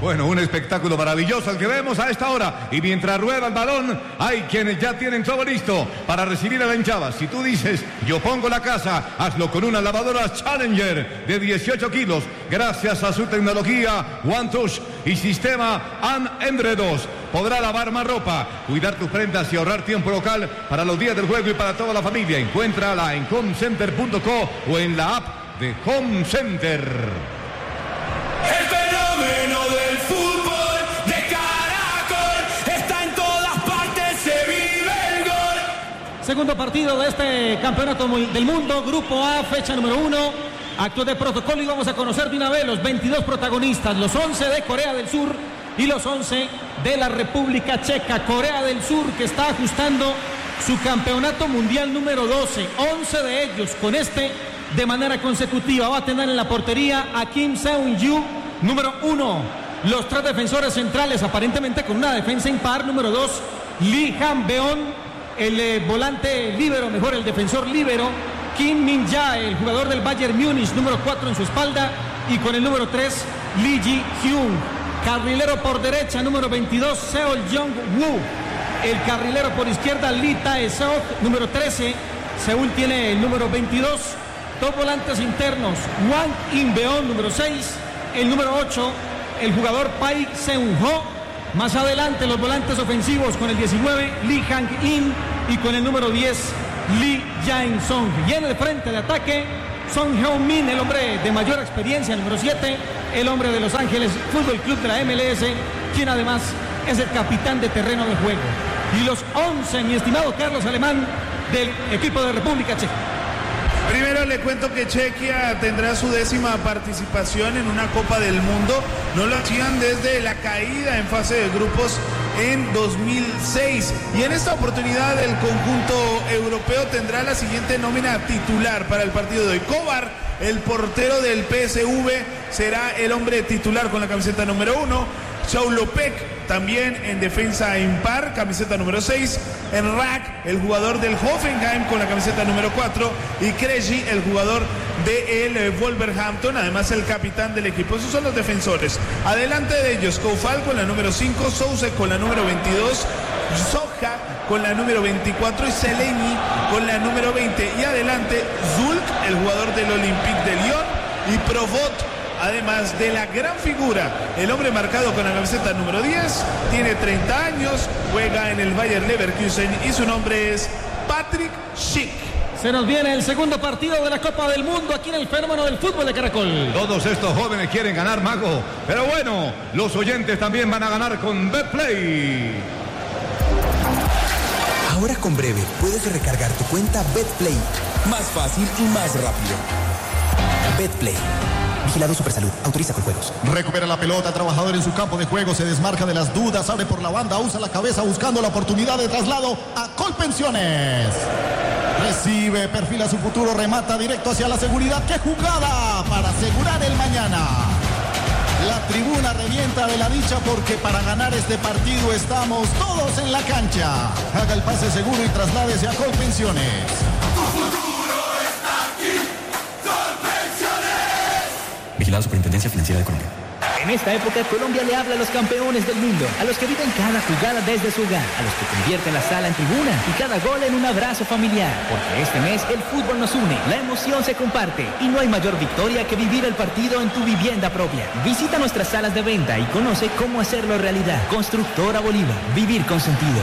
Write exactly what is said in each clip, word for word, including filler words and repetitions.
Bueno, un espectáculo maravilloso el que vemos a esta hora. Y mientras rueda el balón, hay quienes ya tienen todo listo para recibir a la hinchada. Si tú dices, yo pongo la casa, hazlo con una lavadora Challenger de dieciocho kilos. Gracias a su tecnología One Touch y sistema A N D dos. Podrá lavar más ropa, cuidar tus prendas y ahorrar tiempo local para los días del juego y para toda la familia. Encuéntrala en home center punto co o en la app de Home Center. El fenómeno del fútbol de Caracol está en todas partes, se vive el gol. Segundo partido de este campeonato del mundo, Grupo A, fecha número uno. Acto de protocolo y vamos a conocer de una vez los veintidós protagonistas, los once de Corea del Sur y los once de la República Checa. Corea del Sur que está ajustando su campeonato mundial número doce, once de ellos con este de manera consecutiva. Va a tener en la portería a Kim Seung-yu, número uno. Los tres defensores centrales, aparentemente con una defensa impar. Número dos, Lee Han-beon, el eh, volante líbero, mejor el defensor líbero. Kim Min-jae, el jugador del Bayern Múnich, número cuatro en su espalda. Y con el número tres, Lee Ji-hyun. Carrilero por derecha, número veintidós, Seo Jong-woo. El carrilero por izquierda, Lee Tae-seok, número trece. Seúl tiene el número veintidós. Dos volantes internos, Wang In-beon, número seis. El número ocho, el jugador Pai Seung-ho. Más adelante los volantes ofensivos con el diecinueve, Lee Hang-in. Y con el número diez, Lee Jae-song. Y en el frente de ataque, Son Heung-min, el hombre de mayor experiencia, número siete. El hombre de Los Ángeles Fútbol Club de la M L S, quien además es el capitán de terreno de juego. Y los once, mi estimado Carlos Alemán, del equipo de República Checa. Primero le cuento que Chequia tendrá su décima participación en una Copa del Mundo. No lo hacían desde la caída en fase de grupos en dos mil seis. Y en esta oportunidad el conjunto europeo tendrá la siguiente nómina titular para el partido de hoy. Kovar, el portero del P S V, será el hombre titular con la camiseta número uno. Chaulopek también en defensa impar, camiseta número seis. Enrak, el jugador del Hoffenheim con la camiseta número cuatro. Y Krejci, el jugador del Wolverhampton, además el capitán del equipo. Esos son los defensores. Adelante de ellos, Koufal con la número cinco, Sousa con la número veintidós, Soja con la número veinticuatro y Seleni con la número veinte. Y adelante, Zulk, el jugador del Olympique de Lyon, y Provot, además de la gran figura, el hombre marcado con la camiseta número diez, tiene treinta años, juega en el Bayer Leverkusen y su nombre es Patrick Schick. Se nos viene el segundo partido de la Copa del Mundo aquí en el fenómeno del fútbol de Caracol. Todos estos jóvenes quieren ganar, Mago, pero bueno, los oyentes también van a ganar con BetPlay. Ahora con Breve puedes recargar tu cuenta BetPlay más fácil y más rápido. BetPlay. Vigilado Supersalud. Autoriza con juegos. Recupera la pelota, trabajador en su campo de juego, se desmarca de las dudas, abre por la banda, usa la cabeza buscando la oportunidad de traslado a Colpensiones. Recibe, perfila su futuro, remata directo hacia la seguridad. ¡Qué jugada para asegurar el mañana! La tribuna revienta de la dicha porque para ganar este partido estamos todos en la cancha. Haga el pase seguro y trasládese a Colpensiones. Vigilado Superintendencia Financiera de Colombia. En esta época, Colombia le habla a los campeones del mundo, a los que viven cada jugada desde su hogar, a los que convierten la sala en tribuna y cada gol en un abrazo familiar. Porque este mes el fútbol nos une, la emoción se comparte y no hay mayor victoria que vivir el partido en tu vivienda propia. Visita nuestras salas de venta y conoce cómo hacerlo realidad. Constructora Bolívar, vivir con sentido.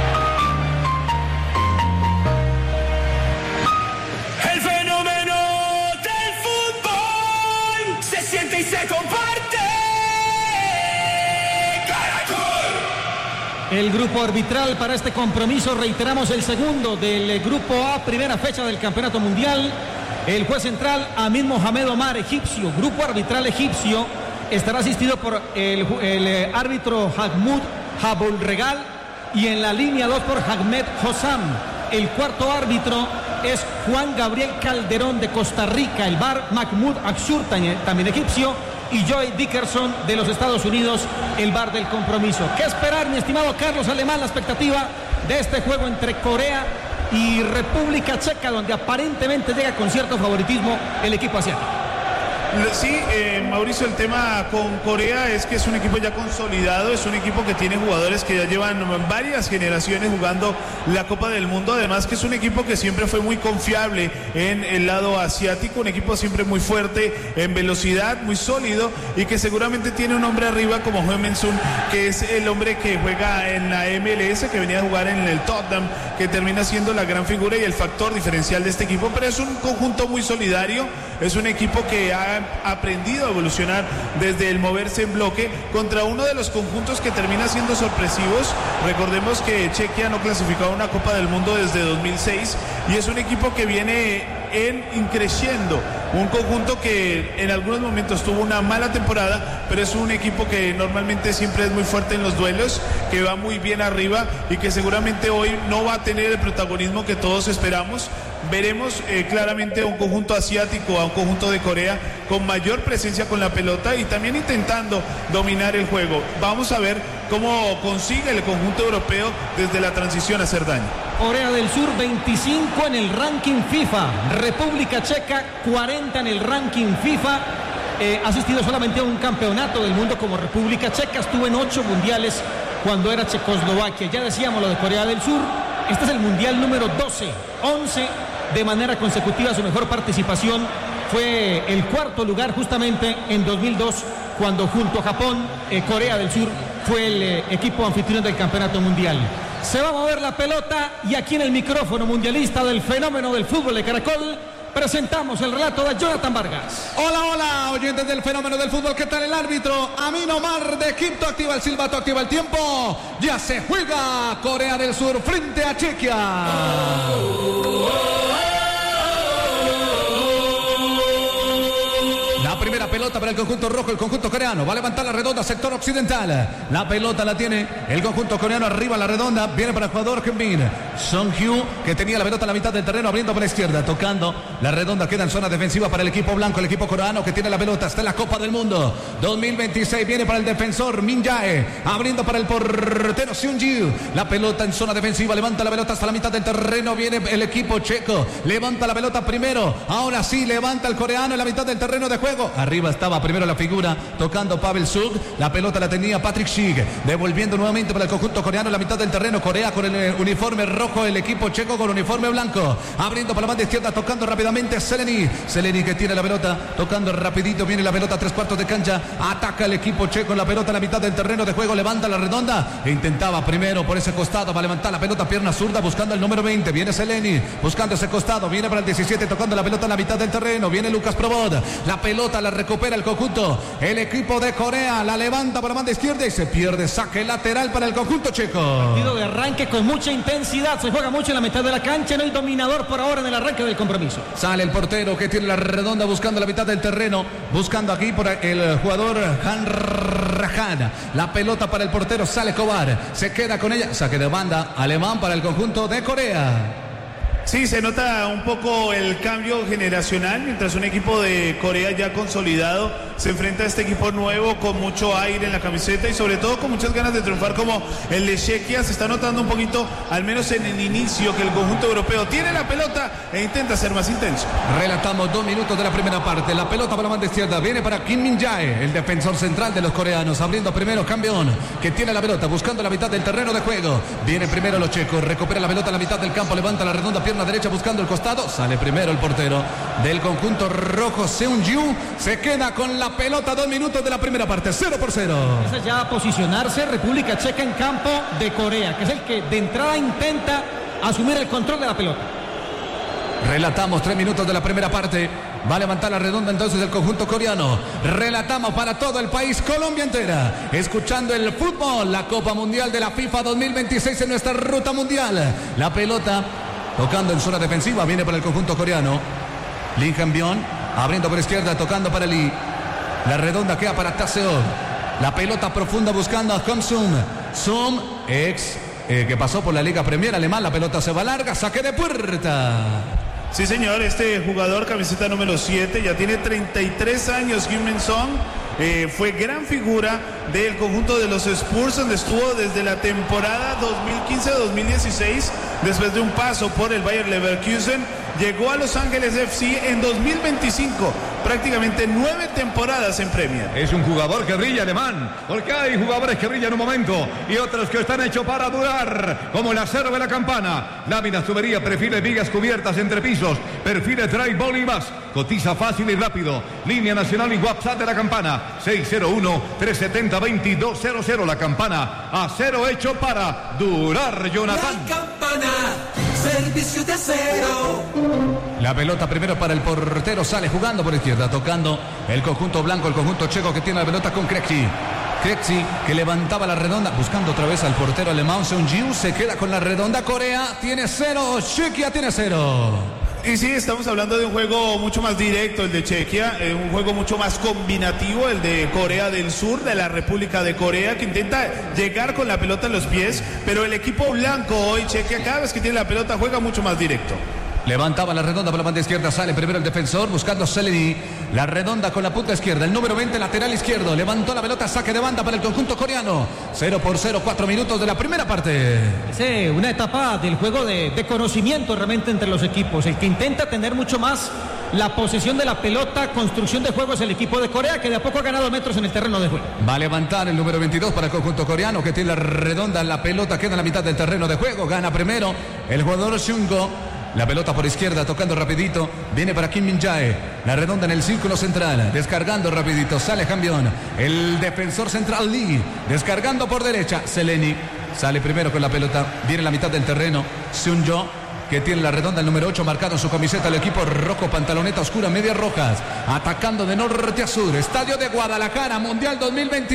El fenómeno del fútbol se siente y se comparte. El grupo arbitral para este compromiso, reiteramos, el segundo del grupo A, primera fecha del campeonato mundial. El juez central, Amin Mohamed Omar, egipcio. Grupo arbitral egipcio estará asistido por el, el árbitro Mahmoud Abulregal y en la línea dos por Ahmed Hossam. El cuarto árbitro es Juan Gabriel Calderón de Costa Rica. El V A R, Mahmoud Akshur, también egipcio. Y Joey Dickerson de los Estados Unidos, el V A R del compromiso. ¿Qué esperar, mi estimado Carlos Alemán, la expectativa de este juego entre Corea y República Checa, donde aparentemente llega con cierto favoritismo el equipo asiático? Sí, eh, Mauricio, el tema con Corea es que es un equipo ya consolidado, es un equipo que tiene jugadores que ya llevan varias generaciones jugando la Copa del Mundo, además que es un equipo que siempre fue muy confiable en el lado asiático, un equipo siempre muy fuerte en velocidad, muy sólido y que seguramente tiene un hombre arriba como Heung-min Son, que es el hombre que juega en la M L S, que venía a jugar en el Tottenham, que termina siendo la gran figura y el factor diferencial de este equipo, pero es un conjunto muy solidario, es un equipo que ha aprendido a evolucionar desde el moverse en bloque contra uno de los conjuntos que termina siendo sorpresivos. Recordemos que Chequia no clasificaba una Copa del Mundo desde dos mil seis y es un equipo que viene en increciendo, un conjunto que en algunos momentos tuvo una mala temporada, pero es un equipo que normalmente siempre es muy fuerte en los duelos, que va muy bien arriba y que seguramente hoy no va a tener el protagonismo que todos esperamos. Veremos eh, claramente a un conjunto asiático, a un conjunto de Corea con mayor presencia con la pelota y también intentando dominar el juego. Vamos a ver cómo consigue el conjunto europeo desde la transición a hacer daño. Corea del Sur veinticinco en el ranking FIFA, República Checa cuarenta en el ranking FIFA. Eh, ha asistido solamente a un campeonato del mundo como República Checa, estuvo en ocho mundiales cuando era Checoslovaquia. Ya decíamos lo de Corea del Sur, este es el mundial número doce, once de manera consecutiva. Su mejor participación fue el cuarto lugar justamente en dos mil dos, cuando junto a Japón, eh, Corea del Sur fue el eh, equipo anfitrión del campeonato mundial. Se va a mover la pelota y aquí en el micrófono mundialista del fenómeno del fútbol de Caracol presentamos el relato de Jonathan Vargas. Hola, hola, oyentes del fenómeno del fútbol. ¿Qué tal el árbitro? Amin Omar de Egipto activa el silbato, activa el tiempo. Ya se juega Corea del Sur frente a Chequia. La primera pelota para el conjunto rojo, el conjunto coreano. Va a levantar la redonda, sector occidental. La pelota la tiene el conjunto coreano arriba, la redonda. Viene para el jugador Heung-min Son-hyu, que tenía la pelota a la mitad del terreno, abriendo por la izquierda, tocando la redonda. Queda en zona defensiva para el equipo blanco, el equipo coreano que tiene la pelota. Está en la Copa del Mundo dos mil veintiséis. Viene para el defensor Min Jae, abriendo para el portero Seung-ju. La pelota en zona defensiva, levanta la pelota hasta la mitad del terreno. Viene el equipo checo, levanta la pelota primero. Ahora sí, levanta el coreano en la mitad del terreno de juego. Arriba estaba primero la figura, tocando Pavel Suk. La pelota la tenía Patrick Schick, devolviendo nuevamente para el conjunto coreano en la mitad del terreno. Corea con el uniforme rojo, el equipo checo con el uniforme blanco. Abriendo para la banda izquierda, tocando rápidamente Seleni. Seleni que tiene la pelota, tocando rapidito. Viene la pelota a tres cuartos de cancha. Ataca el equipo checo en la pelota en la mitad del terreno de juego. Levanta la redonda e intentaba primero por ese costado. Va a levantar la pelota, pierna zurda, buscando el número veinte. Viene Seleni, buscando ese costado. Viene para el diecisiete, tocando la pelota en la mitad del terreno. Viene Lucas Probot. La pelota la recupera el conjunto, el equipo de Corea. La levanta por la banda izquierda y se pierde. Saque lateral para el conjunto checo. Partido de arranque con mucha intensidad. Se juega mucho en la mitad de la cancha. No hay dominador por ahora en el arranque del compromiso. Sale el portero que tiene la redonda, buscando la mitad del terreno. Buscando aquí por el jugador Han Rajan. La pelota para el portero, sale Kovar. Se queda con ella. Saque de banda alemán para el conjunto de Corea. Sí, se nota un poco el cambio generacional, mientras un equipo de Corea ya consolidado se enfrenta a este equipo nuevo con mucho aire en la camiseta y sobre todo con muchas ganas de triunfar como el de Chequia. Se está notando un poquito, al menos en el inicio, que el conjunto europeo tiene la pelota e intenta ser más intenso. Relatamos dos minutos de la primera parte. La pelota para la banda izquierda viene para Kim Min Jae, el defensor central de los coreanos, abriendo primero campeón, que tiene la pelota, buscando la mitad del terreno de juego. Viene primero los checos, recupera la pelota a la mitad del campo, levanta la redonda, pierna derecha buscando el costado. Sale primero el portero del conjunto rojo, Seung-ju. Se queda con la pelota, dos minutos de la primera parte, cero por cero. Esa ya a posicionarse República Checa en campo de Corea, que es el que de entrada intenta asumir el control de la pelota. Relatamos tres minutos de la primera parte. Va a levantar la redonda entonces el conjunto coreano. Relatamos para todo el país, Colombia entera, escuchando el fútbol, la Copa Mundial de la FIFA dos mil veintiséis en nuestra ruta mundial. La pelota tocando en zona defensiva, viene para el conjunto coreano. Lee Han-byun, abriendo por izquierda, tocando para Lee. La redonda queda para Taseok. La pelota profunda buscando a Hong-sum. Sum, ex eh, que pasó por la Liga Premier alemán. La pelota se va larga, saque de puerta. Sí, señor, este jugador, camiseta número siete, ya tiene treinta y tres años, Heung-min Son. Eh, fue gran figura del conjunto de los Spurs, donde estuvo desde la temporada dos mil quince dos mil dieciséis, después de un paso por el Bayer Leverkusen. Llegó a Los Ángeles F C en dos mil veinticinco prácticamente nueve temporadas en Premier. Es un jugador que brilla, Alemán, porque hay jugadores que brillan un momento y otros que están hechos para durar, como el acero de la campana. Láminas, tubería, perfiles, vigas cubiertas entre pisos, perfiles, drywall y más. Cotiza fácil y rápido. Línea nacional y WhatsApp de la campana, seis cero uno, tres siete cero, dos dos cero cero. La campana, acero hecho para durar, Jonathan. La campana, servicio de acero. La pelota primero para el portero, sale jugando por izquierda, tocando el conjunto blanco, el conjunto checo que tiene la pelota con Krejci. Krejci que levantaba la redonda, buscando otra vez al portero alemán. Seung-ju se queda con la redonda. Corea tiene cero, Chequia tiene cero. Y sí, estamos hablando de un juego mucho más directo, el de Chequia, eh, un juego mucho más combinativo, el de Corea del Sur, de la República de Corea, que intenta llegar con la pelota en los pies, pero el equipo blanco hoy, Chequia, cada vez que tiene la pelota juega mucho más directo. Levantaba la redonda por la banda izquierda, sale primero el defensor buscando Seleni. La redonda con la punta izquierda, el número veinte, lateral izquierdo. Levantó la pelota, saque de banda para el conjunto coreano. cero por cero, cuatro minutos de la primera parte. Sí, una etapa del juego de, de conocimiento realmente entre los equipos. El que intenta tener mucho más la posesión de la pelota, construcción de juego es el equipo de Corea, que de a poco ha ganado metros en el terreno de juego. Va a levantar el número veintidós para el conjunto coreano, que tiene la redonda, la pelota queda en la mitad del terreno de juego. Gana primero el jugador Seung-go. La pelota por izquierda, tocando rapidito. Viene para Kim Min-jae. La redonda en el círculo central. Descargando rapidito. Sale Cambión. El defensor central Lee. Descargando por derecha. Seleni. Sale primero con la pelota. Viene la mitad del terreno. Seung-jo, que tiene la redonda, el número ocho, marcado en su camiseta. El equipo rojo, pantaloneta oscura, medias rojas. Atacando de norte a sur. Estadio de Guadalajara, Mundial dos mil veintiséis.